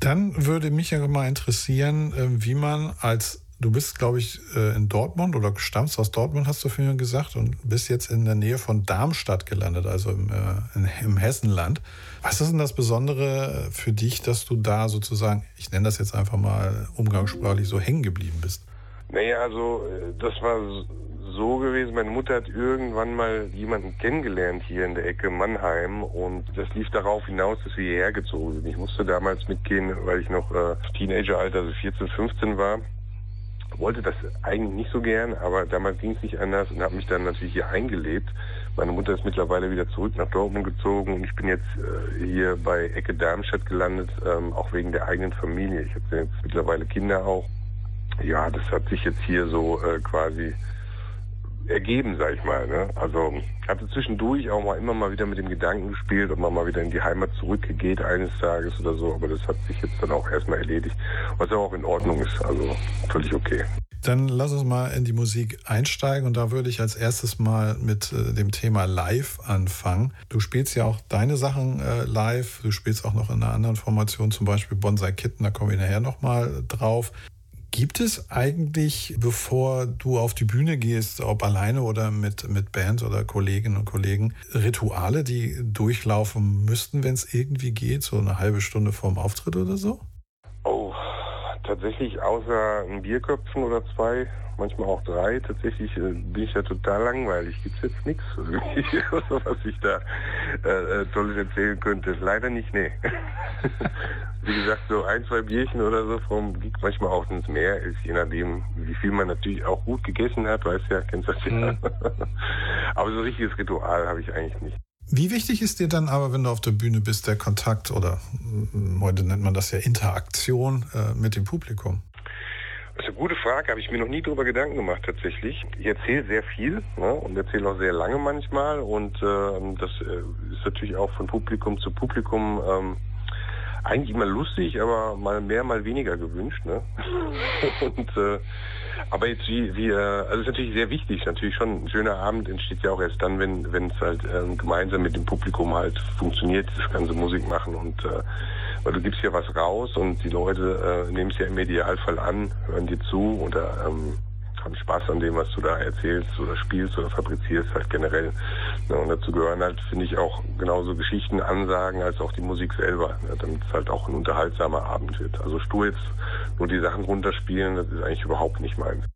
Dann würde mich ja mal interessieren, wie man du bist, glaube ich, in Dortmund oder stammst aus Dortmund, hast du vorhin gesagt, und bist jetzt in der Nähe von Darmstadt gelandet, also im Hessenland. Was ist denn das Besondere für dich, dass du da sozusagen, ich nenne das jetzt einfach mal umgangssprachlich, so hängen geblieben bist? Naja, also das war so gewesen, meine Mutter hat irgendwann mal jemanden kennengelernt hier in der Ecke Mannheim und das lief darauf hinaus, dass wir hierher gezogen sind. Ich musste damals mitgehen, weil ich noch Teenageralter, also 14, 15 war. Wollte das eigentlich nicht so gern, aber damals ging es nicht anders und habe mich dann natürlich hier eingelebt. Meine Mutter ist mittlerweile wieder zurück nach Dortmund gezogen und ich bin jetzt hier bei Ecke Darmstadt gelandet, auch wegen der eigenen Familie. Ich habe jetzt mittlerweile Kinder auch. Ja, das hat sich jetzt hier so quasi ergeben, sag ich mal. Ne? Also ich hatte zwischendurch auch immer mal wieder mit dem Gedanken gespielt, ob man mal wieder in die Heimat zurückgeht eines Tages oder so, aber das hat sich jetzt dann auch erstmal erledigt, was auch in Ordnung ist, also völlig okay. Dann lass uns mal in die Musik einsteigen und da würde ich als erstes mal mit dem Thema Live anfangen. Du spielst ja auch deine Sachen live, du spielst auch noch in einer anderen Formation, zum Beispiel Bonsai Kitten, da kommen wir nachher nochmal drauf. Gibt es eigentlich, bevor du auf die Bühne gehst, ob alleine oder mit Band oder Kolleginnen und Kollegen, Rituale, die durchlaufen müssten, wenn es irgendwie geht, so eine halbe Stunde vorm Auftritt oder so? Oh, tatsächlich außer ein Bierköpfen oder 2, manchmal auch 3, tatsächlich bin ich ja total langweilig. Gibt's jetzt nichts, was ich da Tolles erzählen könnte? Leider nicht, nee. Wie gesagt, so 1, 2 Bierchen oder so vom Gig, manchmal auch ins Meer ist, je nachdem, wie viel man natürlich auch gut gegessen hat, weißt ja, kennst das ja. Aber so ein richtiges Ritual habe ich eigentlich nicht. Wie wichtig ist dir dann aber, wenn du auf der Bühne bist, der Kontakt oder heute nennt man das ja Interaktion mit dem Publikum? Das ist eine gute Frage, habe ich mir noch nie drüber Gedanken gemacht tatsächlich. Ich erzähle sehr viel, ne, und erzähle auch sehr lange manchmal und das ist natürlich auch von Publikum zu Publikum eigentlich immer lustig, aber mal mehr, mal weniger gewünscht. Ne? Und aber jetzt also es ist natürlich sehr wichtig, natürlich schon ein schöner Abend entsteht ja auch erst dann, wenn es halt gemeinsam mit dem Publikum halt funktioniert, das ganze Musik machen und weil du gibst ja was raus und die Leute nehmen es ja im Idealfall an, hören dir zu oder haben Spaß an dem, was du da erzählst oder spielst oder fabrizierst halt generell. Ja, und dazu gehören halt, finde ich, auch genauso Geschichten, Ansagen als auch die Musik selber, ja, damit es halt auch ein unterhaltsamer Abend wird. Also stur jetzt nur die Sachen runterspielen, das ist eigentlich überhaupt nicht meins.